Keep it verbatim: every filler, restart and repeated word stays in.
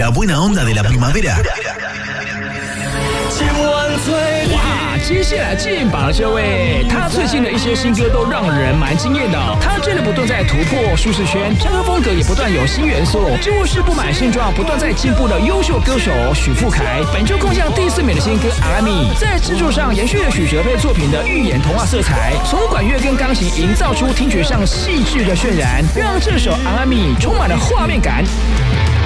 La buena onda de la primavera. 哇，接下来进榜的这位，他最近的一些新歌都让人蛮惊艳的、哦。他真的不断在突破舒适圈，唱歌风格也不断有新元素，几乎是不满现状、不断在进步的优秀歌手许富凯。本周空降第四名的新歌《阿拉米》，在制作上延续了许哲佩作品的寓言童话色彩，从管乐跟钢琴营造出听觉上细致的渲染，让这首《阿拉米》充满了画面感。